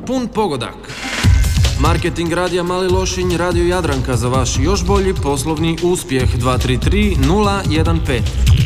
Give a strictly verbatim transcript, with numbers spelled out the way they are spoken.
Pun pogodak. Marketing radija Mali Lošinj, Radio Jadranka za vaš još bolji poslovni uspjeh. Dva tri tri nula jedan pet.